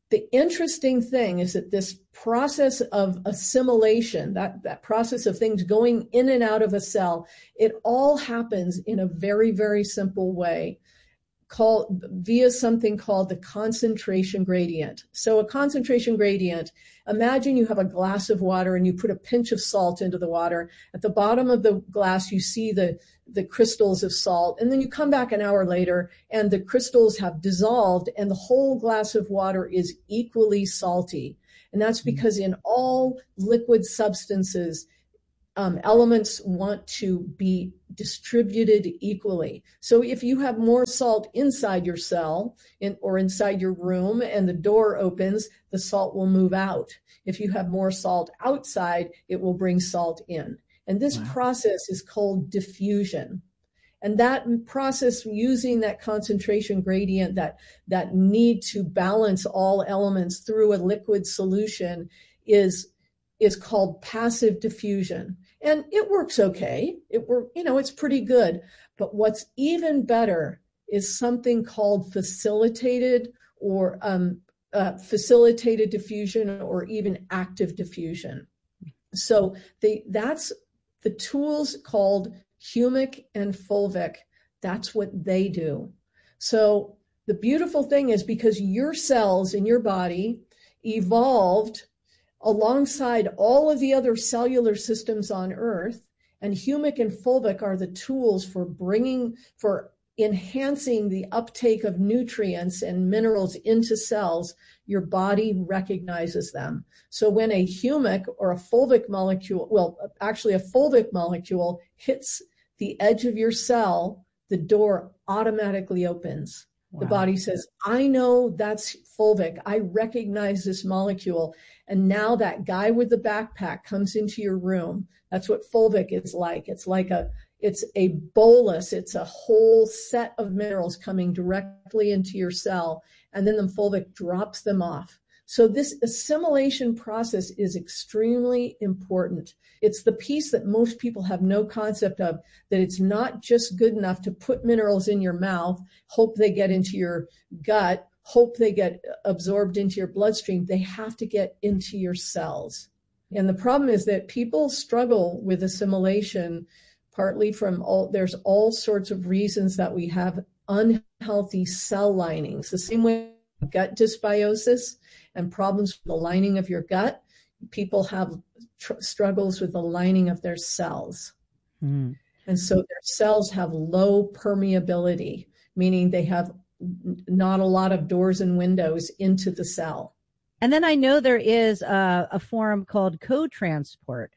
the interesting thing is that this process of assimilation, that, that process of things going in and out of a cell, it all happens in a very, very simple way, called via something called the concentration gradient. So a concentration gradient, imagine you have a glass of water and you put a pinch of salt into the water. At the bottom of the glass, you see the, the crystals of salt, and then you come back an hour later and the crystals have dissolved and the whole glass of water is equally salty. And that's because in all liquid substances, Um, elements want to be distributed equally. So if you have more salt inside your cell in, or inside your room and the door opens, the salt will move out. If you have more salt outside, it will bring salt in. And this wow. process is called diffusion. And that process, using that concentration gradient, that, that need to balance all elements through a liquid solution, is is called passive diffusion. And it works okay. It work, you know, it's pretty good. But what's even better is something called facilitated or um, uh, facilitated diffusion, or even active diffusion. So they, that's the tools called humic and fulvic. That's what they do. So the beautiful thing is, because your cells in your body evolved alongside all of the other cellular systems on Earth, and humic and fulvic are the tools for bringing, for enhancing the uptake of nutrients and minerals into cells, your body recognizes them. So when a humic or a fulvic molecule, well, actually a fulvic molecule hits the edge of your cell, the door automatically opens. Wow. The body says, I know that's fulvic. I recognize this molecule. And now that guy with the backpack comes into your room. That's what fulvic is like. It's like a, it's a bolus. It's a whole set of minerals coming directly into your cell. And then the fulvic drops them off. So this assimilation process is extremely important. It's the piece that most people have no concept of, that it's not just good enough to put minerals in your mouth, hope they get into your gut, hope they get absorbed into your bloodstream. They have to get into your cells. And the problem is that people struggle with assimilation, partly from all, there's all sorts of reasons that we have unhealthy cell linings. The same way gut dysbiosis and problems with the lining of your gut, people have tr- struggles with the lining of their cells. Mm. And so their cells have low permeability, meaning they have not a lot of doors and windows into the cell. And then I know there is a, a form called co-transport.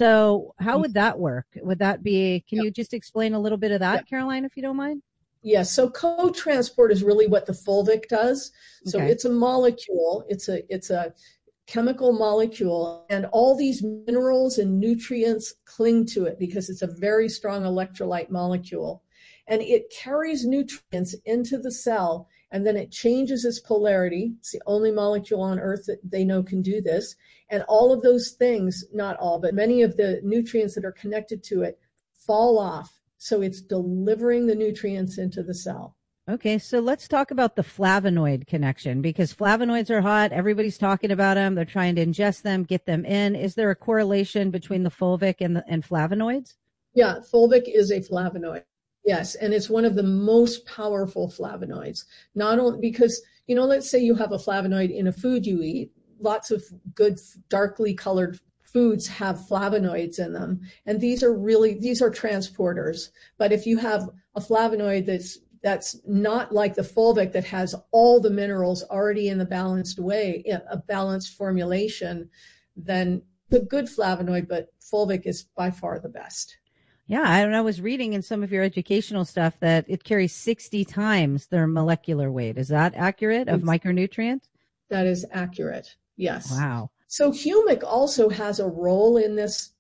So how would that work? Would that be, can yeah. you just explain a little bit of that, yeah. Caroline, if you don't mind? Yes. So co-transport is really what the fulvic does. So okay. it's a molecule. It's a, it's a chemical molecule, and all these minerals and nutrients cling to it because it's a very strong electrolyte molecule. And it carries nutrients into the cell, and then it changes its polarity. It's the only molecule on Earth that they know can do this. And all of those things, not all, but many of the nutrients that are connected to it fall off. So it's delivering the nutrients into the cell. Okay, so let's talk about the flavonoid connection, because flavonoids are hot. Everybody's talking about them. They're trying to ingest them, get them in. Is there a correlation between the fulvic and the and flavonoids? Yeah, fulvic is a flavonoid. Yes, and it's one of the most powerful flavonoids. Not only because, you know, let's say you have a flavonoid in a food you eat. Lots of good, darkly colored foods have flavonoids in them. And these are really, these are transporters. But if you have a flavonoid that's that's not like the fulvic that has all the minerals already in the balanced way, a balanced formulation, then the good flavonoid, but fulvic is by far the best. Yeah, I don't know. I was reading in some of your educational stuff that it carries sixty times their molecular weight. Is that accurate of micronutrients? That is accurate. Yes. Wow. So humic also has a role in this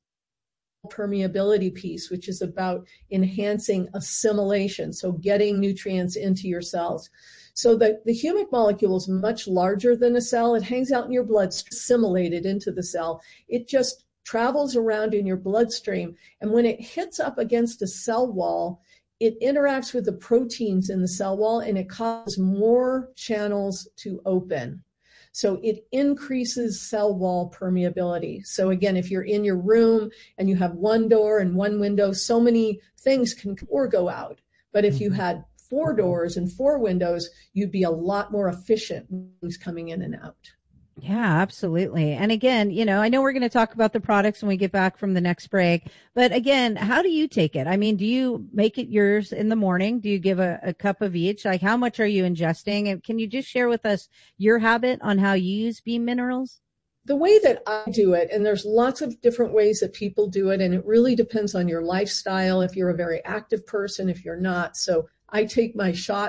permeability piece, which is about enhancing assimilation. So getting nutrients into your cells. So the, the humic molecule is much larger than a cell. It hangs out in your blood, assimilated into the cell. It just travels around in your bloodstream. And when it hits up against a cell wall, it interacts with the proteins in the cell wall and it causes more channels to open. So it increases cell wall permeability. So again, if you're in your room and you have one door and one window, so many things can or go out. But if you had four doors and four windows, you'd be a lot more efficient with things coming in and out. Yeah, absolutely. And again, you know, I know we're going to talk about the products when we get back from the next break, but again, how do you take it? I mean, do you make it yours in the morning? Do you give a, a cup of each? Like, how much are you ingesting? And can you just share with us your habit on how you use Beam Minerals? The way that I do it, and there's lots of different ways that people do it, and it really depends on your lifestyle, if you're a very active person, if you're not. So I take my shot